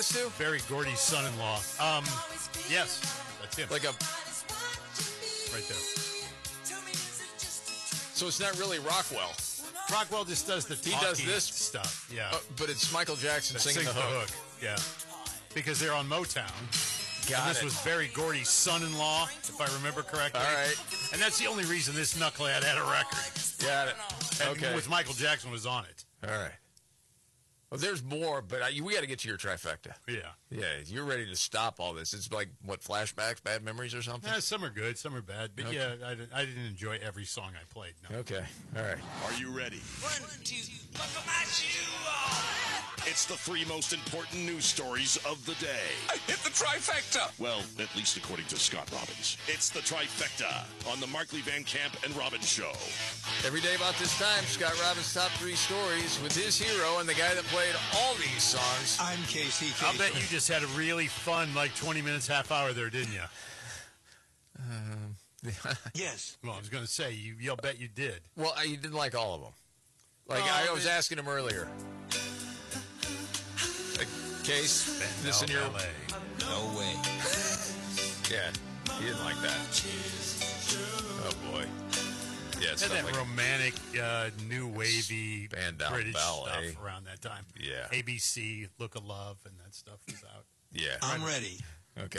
too? Barry Gordy's son-in-law. Yes, that's him. Like a... Right there. So it's not really Rockwell. Rockwell just does the talking does this stuff. Yeah. But it's Michael Jackson singing the hook. Yeah. Because they're on Motown. This was Barry Gordy's son-in-law, if I remember correctly. All right. And that's the only reason this knucklehead had a record. Got it. And Okay. with Michael Jackson was on it. All right. Well, there's more, but we got to get to your trifecta. Yeah. Yeah, you're ready to stop all this. It's like, what, flashbacks, bad memories or something? Some are good, some are bad. But Okay. yeah, I didn't enjoy every song I played. No. Okay. All right. Are you ready? 1, 2, buckle my shoe on. It's the 3 most important news stories of the day. I hit the trifecta. Well, at least according to Scott Robbins. It's the trifecta on the Markley Van Camp and Robbins Show. Every day about this time, Scott Robbins' top 3 stories with his hero and the guy that played all these songs. I'm Casey Kasem. I'll bet you just had a really fun, 20 minutes, half hour there, didn't you? Yes. Well, I was going to say, I'll bet you did. Well, you didn't like all of them. Oh, I was asking him earlier. Case, this in your... LA. No way. Yeah, he didn't like that. Oh, boy. Yeah, it's And that like... romantic, new wavy Spandau British Ballet. stuff around that time. Yeah. ABC, Look of Love, and that stuff was out. Yeah. I'm ready. Okay.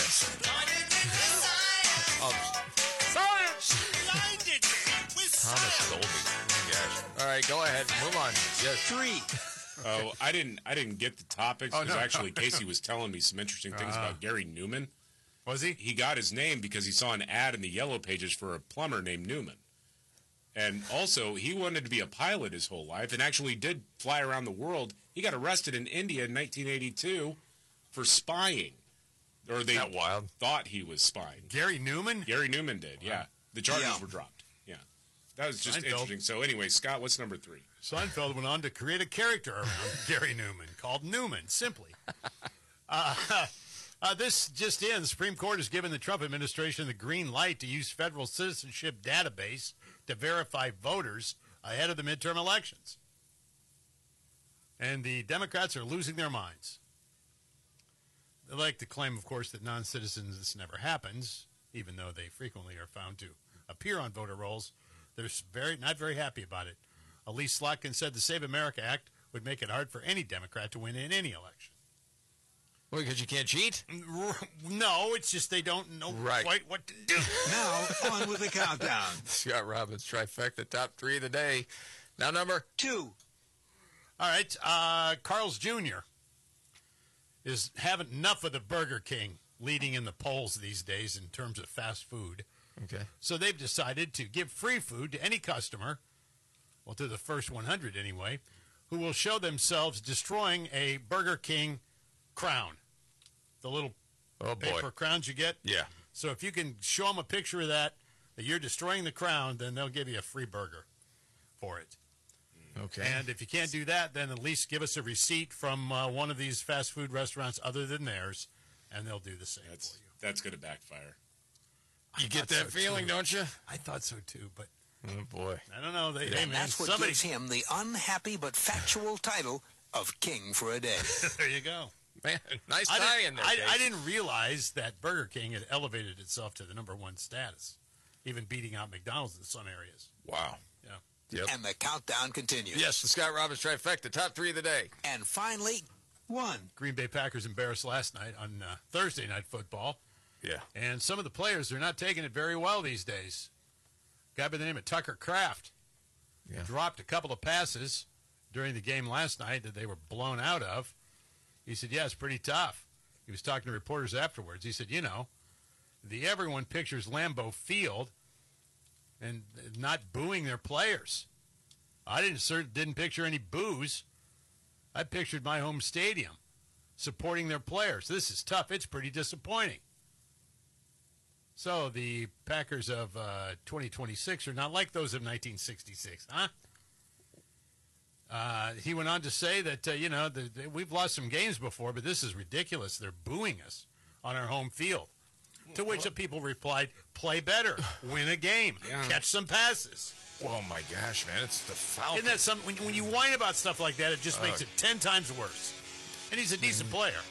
Thomas Dolby. Oh, gosh. All right, go ahead. Move on. Yes. 3. Oh, I didn't get the topics because no. actually Casey was telling me some interesting things about Gary Newman. Was he? He got his name because he saw an ad in the Yellow Pages for a plumber named Newman. And also, he wanted to be a pilot his whole life and actually did fly around the world. He got arrested in India in 1982 for spying. Or they Isn't that wild? thought he was spying. Gary Newman? Gary Newman did, yeah. The charges Yeah. were dropped. Yeah. That was just Seinfeld. interesting. So anyway, Scott, what's number 3? Seinfeld went on to create a character around Gary Newman called Newman, simply. This just in. The Supreme Court has given the Trump administration the green light to use federal citizenship database to verify voters ahead of the midterm elections. And the Democrats are losing their minds. They like to claim, of course, that non-citizens, this never happens, even though they frequently are found to appear on voter rolls. They're not very happy about it. Elise Slotkin said the Save America Act would make it hard for any Democrat to win in any election. Well, because you can't cheat? No, it's just they don't know quite what to do. Now, on with the countdown. Scott Robbins, trifecta, top 3 of the day. Now, number 2. All right, Carl's Jr. is having enough of the Burger King leading in the polls these days in terms of fast food. Okay. So they've decided to give free food to any customer, well, to the first 100 anyway, who will show themselves destroying a Burger King crown. The little paper crowns you get. Yeah. So if you can show them a picture of that you're destroying the crown, then they'll give you a free burger for it. Okay. And if you can't do that, then at least give us a receipt from one of these fast food restaurants other than theirs, and they'll do the same for you. That's going to backfire. You get that feeling, don't you? I thought so too, but oh boy, I don't know. Hey, man, That's what gives him the unhappy but factual title of King for a Day. There you go. Man, nice tie in there. I didn't realize that Burger King had elevated itself to the #1 status, even beating out McDonald's in some areas. Wow. Yeah. Yep. And the countdown continues. Yes, the Scott Robbins trifecta, top 3 of the day. And finally, 1. Green Bay Packers embarrassed last night on Thursday Night Football. Yeah. And some of the players are not taking it very well these days. A guy by the name of Tucker Kraft dropped a couple of passes during the game last night that they were blown out of. He said, yeah, it's pretty tough. He was talking to reporters afterwards. He said, everyone pictures Lambeau Field and not booing their players. I didn't picture any boos. I pictured my home stadium supporting their players. This is tough. It's pretty disappointing. So the Packers of 2026 are not like those of 1966, huh? He went on to say that, we've lost some games before, but this is ridiculous. They're booing us on our home field. To which the people replied, play better, win a game, catch some passes. Oh, my gosh, man, it's the Falcons. Isn't that something? When you whine about stuff like that, it just makes it 10 times worse. And he's a decent player.